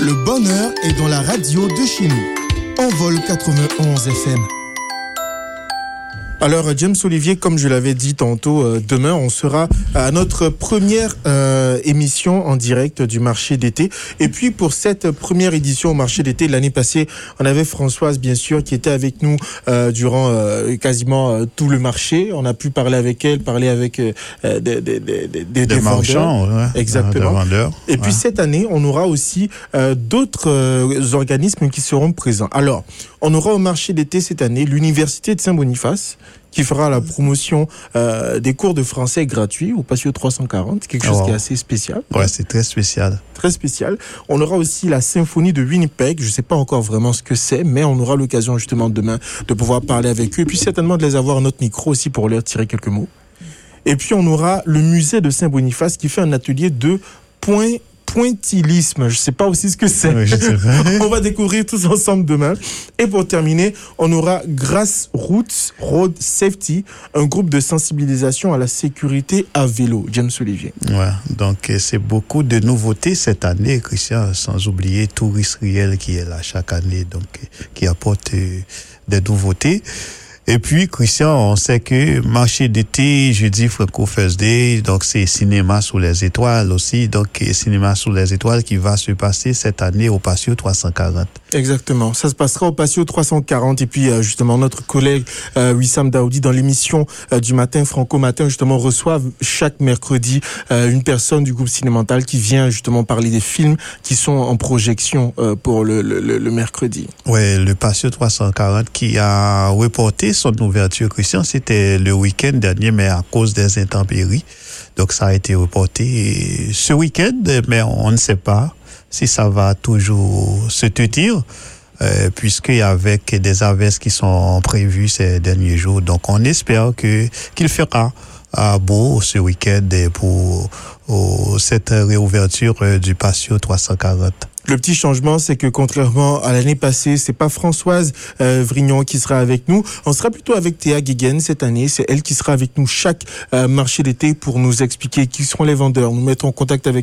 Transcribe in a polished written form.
Le bonheur est dans la radio de chez nous. Envol 91 FM. Alors, James Olivier, comme je l'avais dit tantôt, demain, on sera à notre première émission en direct du marché d'été. Et puis, pour cette première édition au marché d'été, l'année passée, on avait Françoise, bien sûr, qui était avec nous durant quasiment tout le marché. On a pu parler avec elle, parler avec des marchands, vendeurs. Ouais, exactement. Des vendeurs. Et puis, cette année, on aura aussi d'autres organismes qui seront présents. Alors, on aura au marché d'été cette année l'Université de Saint-Boniface, qui fera la promotion des cours de français gratuits au Patio 340, quelque chose qui est assez spécial. Ouais, c'est très spécial. Très spécial. On aura aussi la symphonie de Winnipeg. Je ne sais pas encore vraiment ce que c'est, mais on aura l'occasion justement demain de pouvoir parler avec eux et puis certainement de les avoir à notre micro aussi pour leur tirer quelques mots. Et puis on aura le musée de Saint-Boniface qui fait un atelier de pointillisme. Je ne sais pas aussi ce que c'est. Oui, je sais pas. On va découvrir tous ensemble demain. Et pour terminer, on aura Grassroots Road Safety, un groupe de sensibilisation à la sécurité à vélo. James Olivier. Ouais, donc c'est beaucoup de nouveautés cette année, Christian, sans oublier Touriste Riel qui est là chaque année, donc qui apporte des nouveautés. Et puis, Christian, on sait que marché d'été, jeudi, Franco Thursday, donc c'est Cinéma sous les étoiles aussi. Donc, Cinéma sous les étoiles qui va se passer cette année au Patio 340. Exactement. Ça se passera au Patio 340. Et puis, justement, notre collègue Wissam Daoudi, dans l'émission du matin, Franco Matin, justement, reçoit chaque mercredi une personne du groupe Cinémental qui vient justement parler des films qui sont en projection pour le mercredi. Ouais, le Patio 340 qui a reporté son ouverture, Christian, c'était le week-end dernier, mais à cause des intempéries. Donc, ça a été reporté ce week-end, mais on ne sait pas si ça va toujours se tenir, puisqu'avec des averses qui sont prévues ces derniers jours. Donc, on espère qu'il fera beau ce week-end pour cette réouverture du Patio 340. Le petit changement, c'est que contrairement à l'année passée, c'est pas Françoise Vrignon qui sera avec nous. On sera plutôt avec Théa Guéguen cette année. C'est elle qui sera avec nous chaque marché d'été pour nous expliquer qui seront les vendeurs. Nous mettons en contact avec